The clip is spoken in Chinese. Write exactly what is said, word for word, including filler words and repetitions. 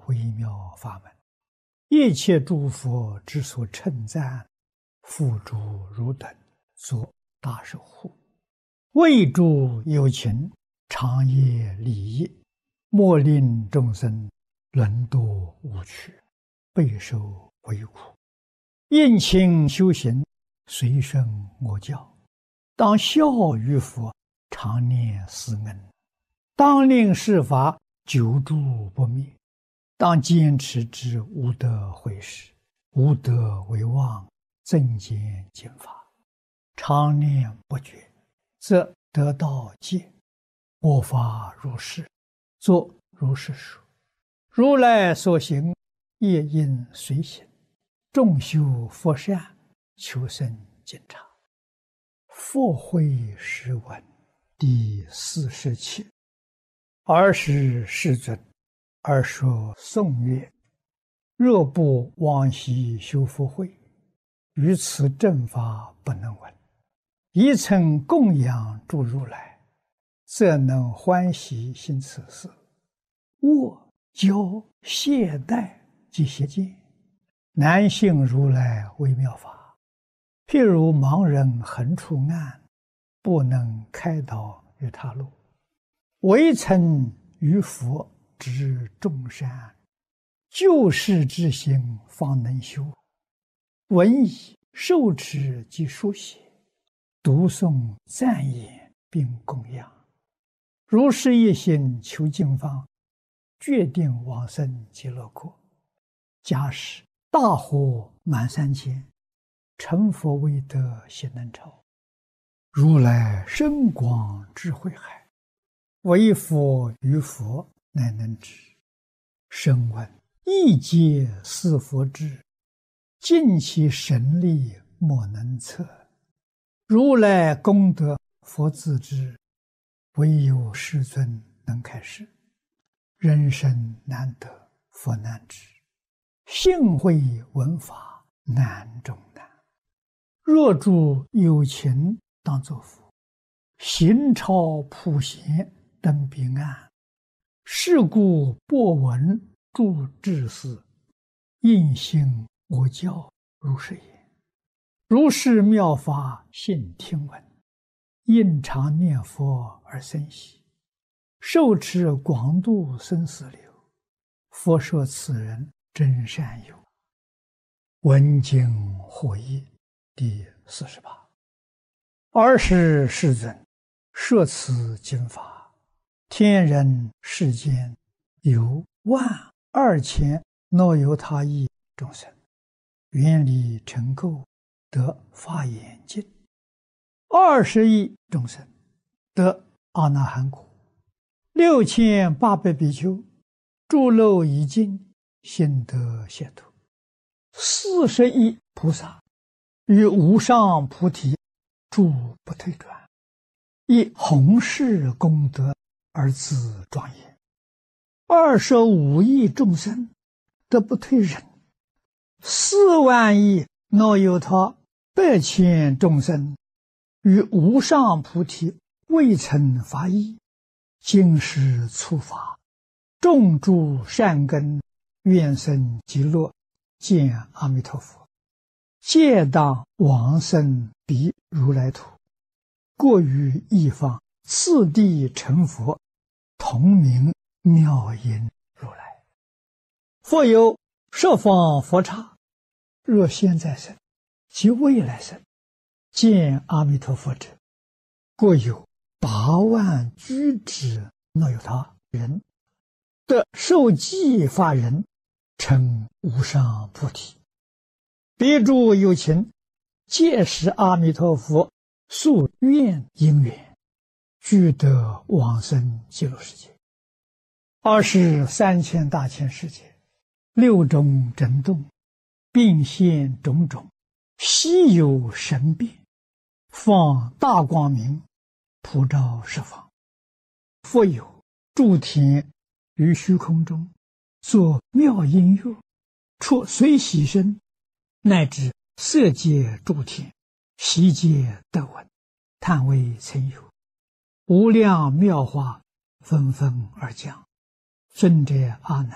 微妙法门，一切诸佛之所称赞，付诸汝等作大守护，为诸有情长夜利益，莫令众生沦堕无趣，备受为苦。应勤修行，随顺我教，当效于佛，常念思恩，当令世法久住不灭，当坚持之无德毁事，无德为妄，增减减法，常念不绝，则得道戒。末法如是，作如是说。如来所行，业应随行，众修佛善，求生净察。佛慧诗文第四十七。尔时世尊，而说颂曰：若不往昔修福慧，于此正法不能闻。一曾供养诸如来，则能欢喜行此事。握教懈怠及邪见，难信如来微妙法。譬如盲人横出暗，不能开导于他路。唯曾于佛知众善，救世之心方能修。闻已受持及书写，读诵赞言并供养。如是一心求净方，决定往生极乐国。假使大火满三千，成佛未得悉能超。如来深广智慧海，唯佛于佛乃能知。声闻亦皆似佛智，尽其神力莫能测。如来功德佛自知，唯有世尊能开示。人生难得佛难知，幸会闻法难中难。若诸有情当作佛，行超普贤登彼岸。是故播闻诸智士，应信我教如是言。如是妙法信听闻，应常念佛而生喜，受持广度生死流。佛说此人真善友。闻经获益第四十八。尔时世尊，摄此经法，天人世间有万二千若由他亿众生，愿力成垢，得法眼净。二十亿众生得阿那含果。六千八百比丘诸漏已尽，心得解脱。四十亿菩萨于无上菩提诸不退转，以弘誓功德而自庄严。二十五亿众生得不退忍。四万亿若有他百千众生于无上菩提未曾发意，今世初发，种诸善根，愿生极乐，见阿弥陀佛，皆当往生彼如来土。过于一方，次第成佛，同名妙音如来。复有十方佛刹，若现在生及未来生，见阿弥陀佛者，过有八万居之若有他人，得受记法人，成无上菩提。彼诸有情，皆是阿弥陀佛宿愿因缘，俱得往生极乐世界。二是三千大千世界，六种震动，并现种种稀有神变，放大光明，普照十方。复有诸天于虚空中，作妙音乐，出随喜声，乃至色界诸天，悉皆得闻，叹为曾有。无量妙法纷纷而降。尊者阿难，